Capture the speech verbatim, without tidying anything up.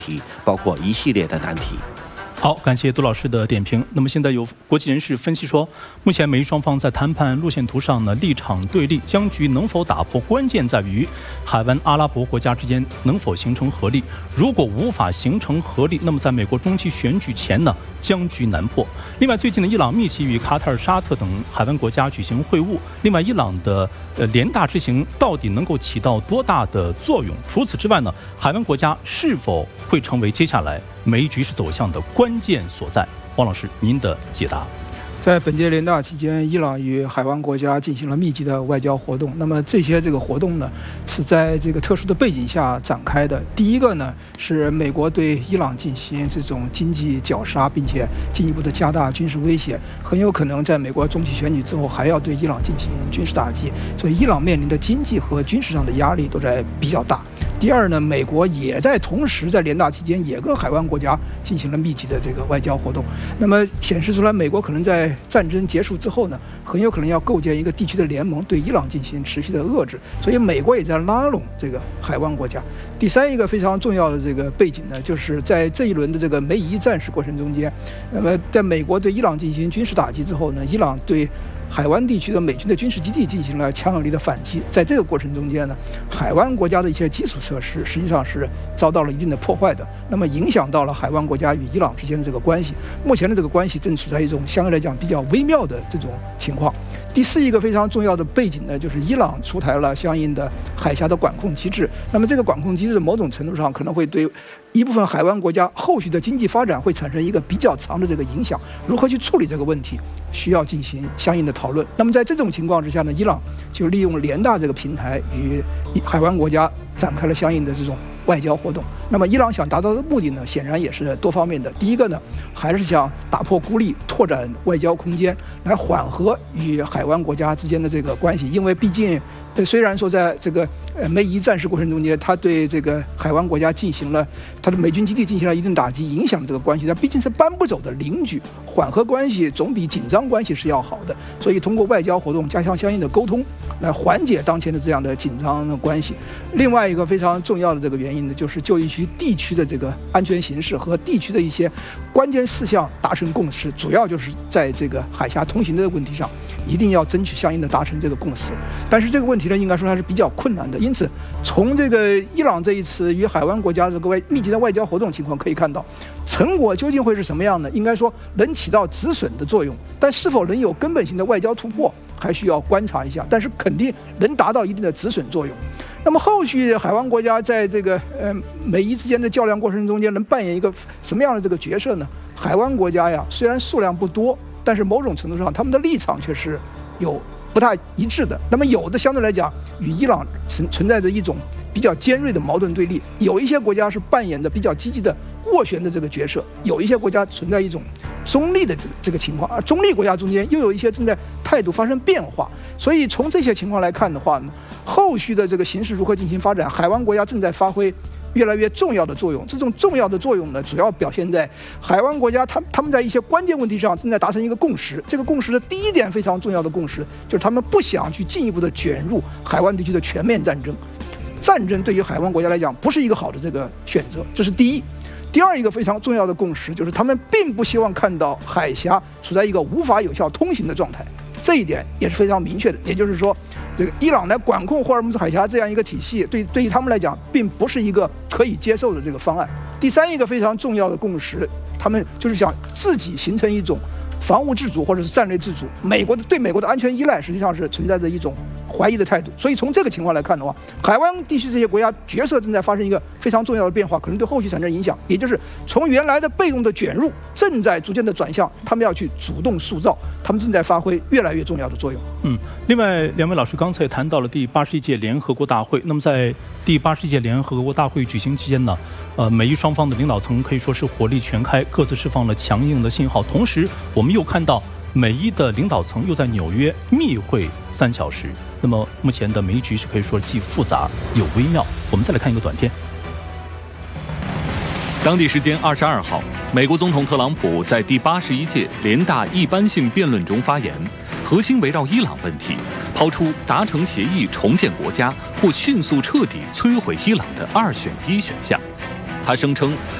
题，包括一系列的难题。 好，感谢杜老师的点评。那么现在有国际人士分析说，目前美伊双方在谈判路线图上呢立场对立，僵局能否打破，关键在于海湾阿拉伯国家之间能否形成合力。如果无法形成合力，那么在美国中期选举前呢，僵局难破。另外，最近的伊朗密集与卡塔尔、沙特等海湾国家举行会晤。另外，伊朗的呃联大之行到底能够起到多大的作用？除此之外呢，海湾国家是否会成为接下来美伊局势走向的关键所在？汪老师，您的解答。 在本届联大期间，伊朗与海湾国家进行了密集的外交活动。那么这些这个活动呢，是在这个特殊的背景下展开的。第一个呢，是美国对伊朗进行这种经济绞杀，并且进一步的加大军事威胁，很有可能在美国中期选举之后还要对伊朗进行军事打击。所以，伊朗面临的经济和军事上的压力都在比较大。第二呢，美国也在同时在联大期间也跟海湾国家进行了密集的这个外交活动。那么显示出来，美国可能在战争结束之后呢，很有可能要构建一个地区的联盟，对伊朗进行持续的遏制。所以美国也在拉拢这个海湾国家。第三一个非常重要的这个背景呢，就是在这一轮的这个美以战事过程中间，那么在美国对伊朗进行军事打击之后呢，伊朗对海湾地区的美军的军事基地进行了强有力的反击。在这个过程中间呢，海湾国家的一些基础设施实际上是遭到了一定的破坏的，那么影响到了海湾国家与伊朗之间的这个关系。目前的这个关系正处在一种相对来讲比较微妙的这种情况。第四一个非常重要的背景呢，就是伊朗出台了相应的海峡的管控机制。那么这个管控机制某种程度上可能会对一部分海湾国家后续的经济发展会产生一个比较长的这个影响。如何去处理这个问题，需要进行相应的讨论。那么在这种情况之下呢，伊朗就利用联大这个平台与海湾国家展开了相应的这种外交活动。那么伊朗想达到的目的呢，显然也是多方面的。第一个呢，还是想打破孤立，拓展外交空间，来缓和与海湾国家之间的这个关系。因为毕竟，虽然说在这个呃美以战事过程中间，他对这个海湾国家进行了他的美军基地进行了一定打击，影响这个关系，但毕竟是搬不走的邻居，缓和关系总比紧张关系是要好的。所以通过外交活动加强相应的沟通，来缓解当前的这样的紧张的关系。另外一个非常重要的这个原因呢，就是就一区地区的这个安全形势和地区的一些关键事项达成共识，主要就是在这个海峡通行的问题上，一定要争取相应的达成这个共识。但是这个问题呢，应该说还是比较困难的。因此，从这个伊朗这一次与海湾国家这个外密集的外交活动情况可以看到，成果究竟会是什么样呢？应该说能起到止损的作用，但是否能有根本性的外交突破，还需要观察一下。但是肯定能达到一定的止损作用。那么后续海湾国家在这个呃美伊之间的较量过程中间能扮演一个什么样的这个角色呢？海湾国家呀，虽然数量不多，但是某种程度上他们的立场却是有不太一致的。那么有的相对来讲与伊朗存存在着一种比较尖锐的矛盾对立，有一些国家是扮演着比较积极的斡旋的这个角色，有一些国家存在一种中立的这个这个情况，而中立国家中间又有一些正在态度发生变化。所以从这些情况来看的话呢，后续的这个形势如何进行发展，海湾国家正在发挥越来越重要的作用。这种重要的作用呢，主要表现在海湾国家他他们在一些关键问题上正在达成一个共识。这个共识的第一点非常重要的共识，就是他们不想去进一步的卷入海湾地区的全面战争。战争对于海湾国家来讲不是一个好的这个选择，这是第一。第二一个非常重要的共识，就是他们并不希望看到海峡处在一个无法有效通行的状态。这一点也是非常明确的。也就是说，这个伊朗来管控霍尔木兹海峡这样一个体系，对对于他们来讲并不是一个可以接受的这个方案。第三一个非常重要的共识，他们就是想自己形成一种防务自主或者是战略自主。美国的对美国的安全依赖实际上是存在着一种怀疑的态度。所以从这个情况来看的话，海湾地区这些国家角色正在发生一个非常重要的变化，可能对后续产生影响。也就是从原来的被动的卷入，正在逐渐的转向，他们要去主动塑造，他们正在发挥越来越重要的作用。 嗯，另外两位老师刚才也谈到了第八十一届联合国大会。那么在第八十一届联合国大会举行期间呢，呃，美伊双方的领导层可以说是火力全开，各自释放了强硬的信号。同时，我们又看到美伊的领导层又在纽约密会三小时。那么目前的美伊局势可以说既复杂又微妙。我们再来看一个短片。 当地时间二十二号，美国总统特朗普在第八十一届联大一般性辩论中发言，核心围绕伊朗问题，抛出达成协议重建国家或迅速彻底摧毁伊朗的二选一选项。 他声称，